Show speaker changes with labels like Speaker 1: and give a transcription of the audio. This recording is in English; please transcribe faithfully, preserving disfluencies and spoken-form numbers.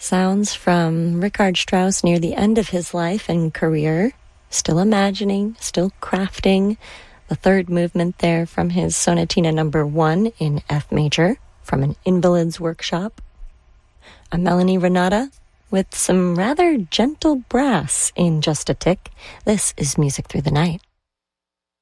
Speaker 1: Sounds from Richard Strauss near the end of his life and career, still imagining, still crafting. The third movement there from his Sonatina number one in F major from an Invalid's Workshop. A Melanie Renata with some rather gentle brass in Just a Tick. This is Music Through the Night.